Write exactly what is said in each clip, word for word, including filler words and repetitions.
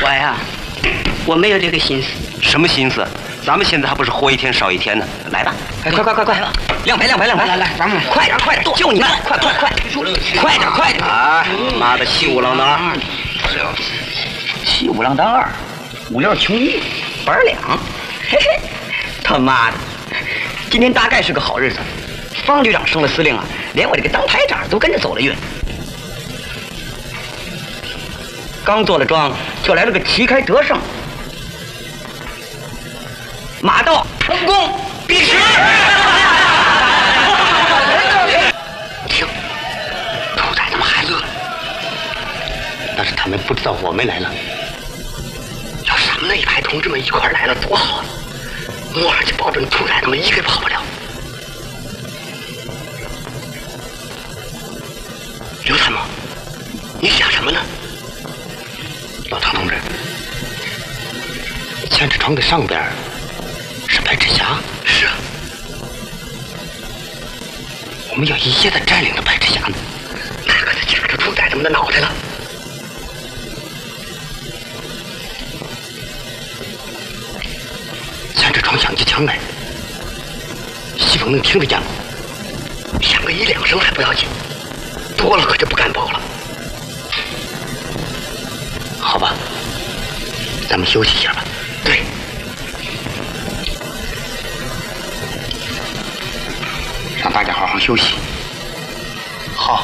我呀，我没有这个心思。 什么心思？咱们现在还不是活一天少一天呢？来吧， 快快快快快！亮牌亮牌亮牌！来来，咱们快点快点，就你们，快快快，快点快点！ 啊，妈的，七五郎当二， 七五郎当二，五六穷一，板两，嘿嘿，他妈的，今天大概是个好日子。方局长升了司令啊，连我这个当排长都跟着走了运。刚做了庄，就来了个旗开得胜。马到成功，必胜！ 听，兔崽他们还乐，但是他们不知道我们来了。要是咱们那一排同志们一块来了，多好啊！我上去保准兔崽他们一个跑不了。刘参谋，你想什么呢？老唐同志，千尺床的上边是白纸峡。是啊，我们要一夜的占领了白纸峡呢，那可是夹着兔崽他们的脑袋了。千尺床响起枪来，西风能听得见吗？响个一两声还不要紧，多了可就不敢保了。好吧，咱们休息一下吧。对，让大家好好休息。好，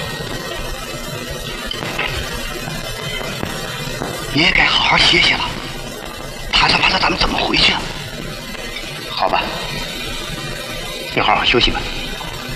你也该好好歇歇了。怕他怕他，咱们怎么回去啊？好吧，你好好休息吧。